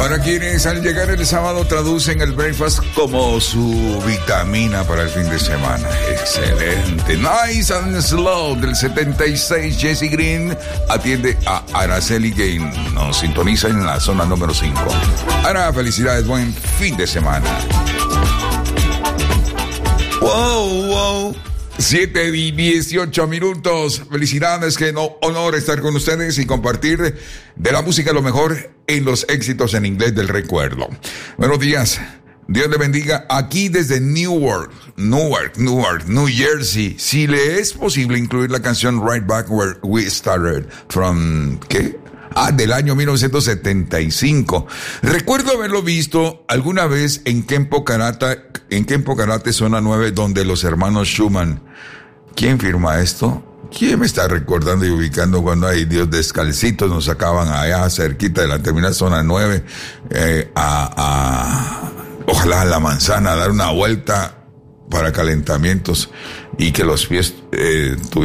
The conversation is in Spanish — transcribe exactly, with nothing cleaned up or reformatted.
Para quienes al llegar el sábado traducen el breakfast como su vitamina para el fin de semana. Excelente. Nice and Slow del setenta y seis. Jesse Green atiende a Araceli Gain. Nos sintoniza en la zona número cinco. Ara, felicidades, buen fin de semana. Wow, wow. siete y dieciocho minutos. Felicidades, que no honor estar con ustedes y compartir de la música lo mejor en los éxitos en inglés del recuerdo. Buenos días. Dios le bendiga aquí desde Newark, Newark, Newark, New Jersey. Si le es posible incluir la canción Right Back Where We Started from, ¿qué? Ah, del año mil novecientos setenta y cinco. Recuerdo haberlo visto alguna vez en Kempo Karate, en Kempo Karate Zona nueve, donde los hermanos Schumann. ¿Quién firma esto? ¿Quién me está recordando y ubicando cuando hay Dios descalcitos? Nos sacaban allá cerquita de la terminal Zona nueve, eh, a, a, ojalá a La Manzana, a dar una vuelta para calentamientos y que los pies eh, tuvieran